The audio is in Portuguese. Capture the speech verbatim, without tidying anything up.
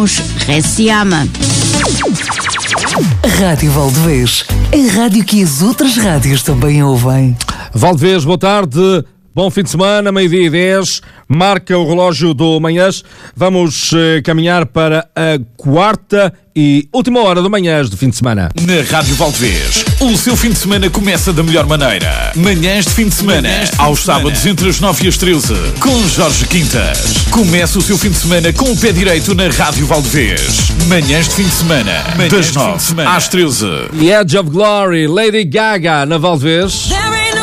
nos Reciama. Rádio Valdevez, a rádio que as outras rádios também ouvem. Valdevez, boa tarde. Bom fim de semana, meio-dia e dez, marca o relógio do Manhãs. Vamos eh, caminhar para a quarta e última hora do Manhãs do fim de semana. Na Rádio Valdevez, o seu fim de semana começa da melhor maneira. Manhãs de fim de semana, de fim aos de sábados semana. Entre as nove e as treze, com Jorge Quintas. Começa o seu fim de semana com o pé direito na Rádio Valdevez. Manhãs de fim de semana, Manhãs das nove às treze. The Edge of Glory, Lady Gaga na Valdevez.